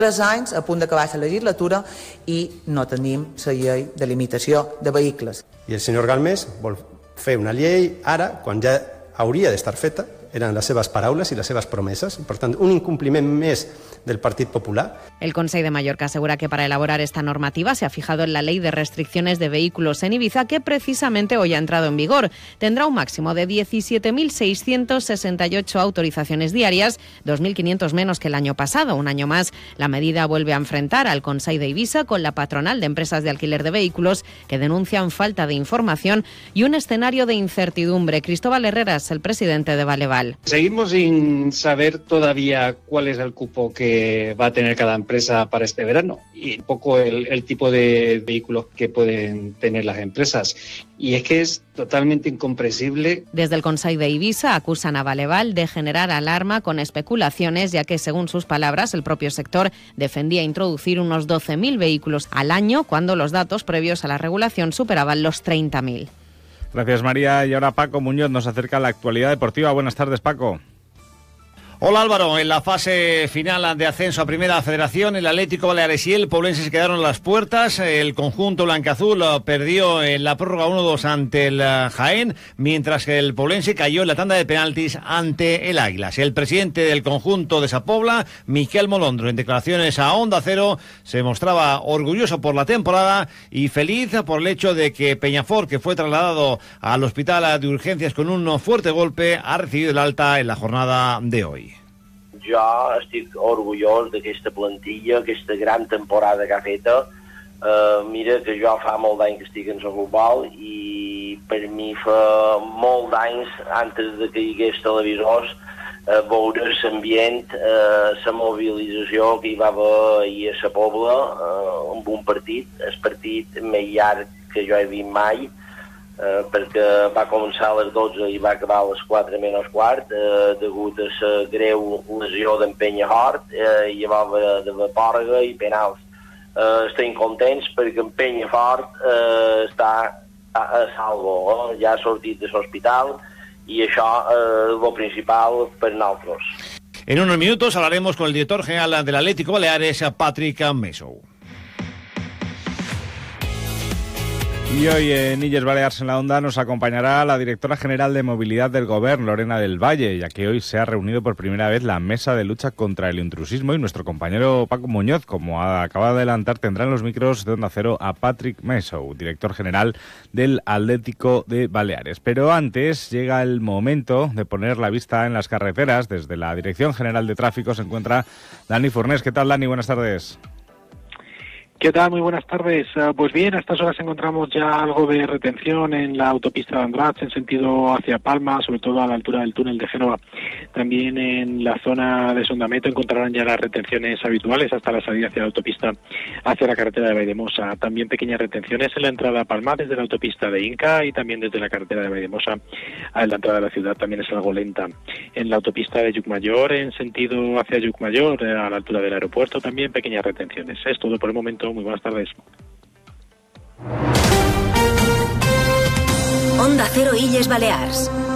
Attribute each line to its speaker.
Speaker 1: 3 anys a punt d'acabar la legislatura i no tenim la llei de limitació de vehicles.
Speaker 2: I el senyor Galmés vol fer una llei ara, quan ja hauria d'estar feta, eren les seves paraules i les seves promeses. Per tant, un incumpliment més del Partit Popular.
Speaker 3: El Consejo de Mallorca asegura que para elaborar esta normativa se ha fijado en la Ley de Restricciones de Vehículos en Ibiza, que precisamente hoy ha entrado en vigor. Tendrá un máximo de 17.668 autorizaciones diarias, 2.500 menos que el año pasado. Un año más, la medida vuelve a enfrentar al Consell de Ibiza con la patronal de empresas de alquiler de vehículos, que denuncian falta de información y un escenario de incertidumbre. Cristóbal Herreras, el presidente de Valeval.
Speaker 4: Seguimos sin saber todavía cuál es el cupo que va a tener cada empresa para este verano y un poco el tipo de vehículos que pueden tener las empresas. Y es que es totalmente incomprensible.
Speaker 3: Desde el Consell de Ibiza acusan a Valeval de generar alarma con especulaciones, ya que, según sus palabras, el propio sector defendía introducir unos 12.000 vehículos al año, cuando los datos previos a la regulación superaban los 30.000.
Speaker 5: Gracias, María. Y ahora Paco Muñoz nos acerca a la actualidad deportiva. Buenas tardes, Paco.
Speaker 6: Hola Álvaro, en la fase final de ascenso a Primera Federación, el Atlético Baleares y el Poblense se quedaron a las puertas. El conjunto blancaazul perdió en la prórroga 1-2 ante el Jaén, mientras que el Poblense cayó en la tanda de penaltis ante el Águilas. El presidente del conjunto de Sa Pobla, Miquel Molondro, en declaraciones a Onda Cero, se mostraba orgulloso por la temporada y feliz por el hecho de que Peñafort, que fue trasladado al hospital de urgencias con un fuerte golpe, ha recibido el alta en la jornada de hoy.
Speaker 7: Jo estic orgullós d'aquesta plantilla, aquesta gran temporada que ha feta. Mira que jo fa molt d'any que estic en el futbol i per mi fa molt d'anys, antes de que hi hagués televisors, veure l'ambient, la mobilització que hi va haver ahir a Sa Pobla amb un partit, el partit més llarg que jo he vist mai, perquè va començar a les 12 i va acabar a les 4 menys quart, degut a la greu lesió d'en Penyafort, i llavors de Pòrrega i penals. Estem contents perquè en Penyafort està a salvo, ja ha sortit de l'hospital i això és el principal per nosaltres.
Speaker 6: En unos minutos hablaremos con el director general del Atlético Baleares, Patrick Mesou.
Speaker 5: Y hoy en Illes Balears en la Onda nos acompañará la directora general de Movilidad del Govern, Lorena del Valle, ya que hoy se ha reunido por primera vez la mesa de lucha contra el intrusismo y nuestro compañero Paco Muñoz, como acaba de adelantar, tendrá en los micros de Onda Cero a Patrick Mesou, director general del Atlético de Baleares. Pero antes llega el momento de poner la vista en las carreteras. Desde la Dirección General de Tráfico se encuentra Dani Furnés. ¿Qué tal, Dani? Buenas tardes.
Speaker 8: ¿Qué tal? Muy buenas tardes. Pues bien, a estas horas encontramos ya algo de retención en la autopista de Andratx en sentido hacia Palma, sobre todo a la altura del túnel de Génova. También en la zona de Sondameto encontrarán ya las retenciones habituales hasta la salida hacia la autopista hacia la carretera de Valldemossa. También pequeñas retenciones en la entrada a Palma desde la autopista de Inca y también desde la carretera de Valldemossa a la entrada de la ciudad también es algo lenta. En la autopista de Llucmayor, en sentido hacia Llucmayor, a la altura del aeropuerto, también pequeñas retenciones. Es todo por el momento. Muy buenas tardes.
Speaker 9: Onda Cero Illes Balears.